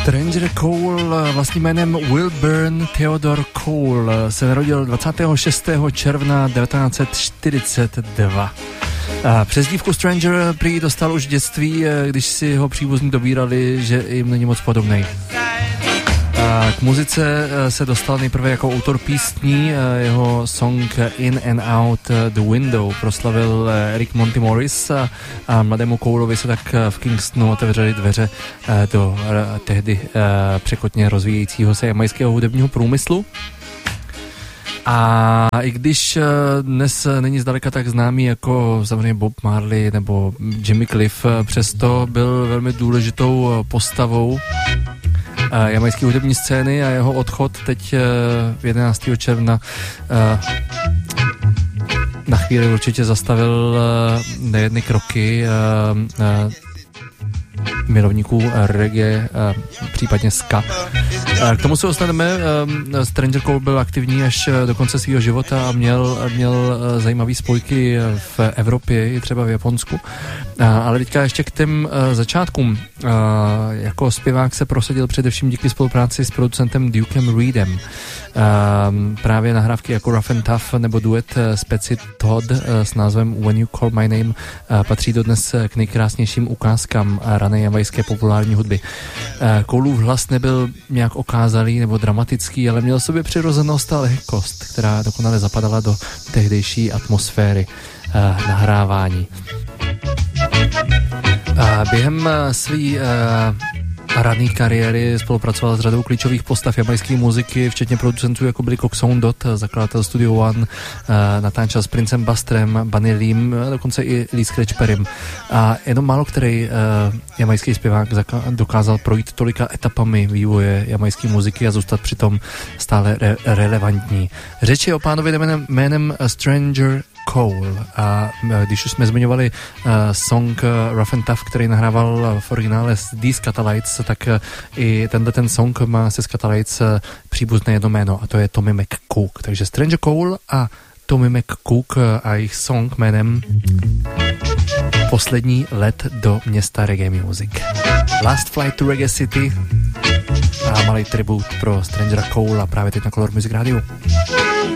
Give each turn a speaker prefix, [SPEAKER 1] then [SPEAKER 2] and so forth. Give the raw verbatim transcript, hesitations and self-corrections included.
[SPEAKER 1] Stranger Cole, vlastním jménem Wilburn Theodore Cole, se narodil dvacátého šestého června devatenáct set čtyřicet dva. Přezdívku Stranger prý dostal už v dětství, když si ho příbuzní dobírali, že jim není moc podobnej. K muzice se dostal nejprve jako autor písní, jeho song In and Out the Window proslavil Eric Monty Morris a, a mladému Coulovi se tak v Kingstonu otevřely dveře do tehdy překotně rozvíjejícího se jamajského hudebního průmyslu. A i když dnes není zdaleka tak známý jako samozřejmě Bob Marley nebo Jimmy Cliff, přesto byl velmi důležitou postavou jamajské hudební scény a jeho odchod teď jedenáctého června na chvíli určitě zastavil nejedny kroky milovníků reggae, případně ska. K tomu se dostaneme. Stranger Cole byl aktivní až do konce svého života a měl, měl zajímavý spojky v Evropě i třeba v Japonsku. Ale teďka ještě k těm začátkům. Jako zpěvák se prosadil především díky spolupráci s producentem Dukem Reedem. Právě nahrávky jako Rough and Tough nebo duet s Patsy Todd s názvem When You Call My Name patří dodnes k nejkrásnějším ukázkám rané jamajské populární hudby. Coleův hlas nebyl nějak okázalý nebo dramatický, ale měl v sobě přirozenost a lehkost, která dokonale zapadala do tehdejší atmosféry nahrávání. Během svý rané kariéry spolupracoval s řadou klíčových postav jamajské muziky, včetně producentů jako byli Cox Soundot, zakladatel Studio One, natáčel s Princem Busterem, Bunny Leem, dokonce i Lee Scratch Perrym. A jenom málo který jamajský zpěvák dokázal projít tolika etapami vývoje jamajské muziky a zůstat přitom stále re- relevantní. Řeč je o pánovi jménem, jménem Stranger Cole a když už jsme zmiňovali uh, song uh, Rough and Tough, který nahrával v originále s The Skatalites, tak uh, i tenhle ten song má se Skatalites uh, příbuzné jedno jméno a to je Tommy McCook. Takže Stranger Cole a Tommy McCook uh, a jejich song jménem Poslední let do města reggae music. Last Flight to Reggae City a malý tribut pro Strangera Cole a právě teď na Color Music Radio.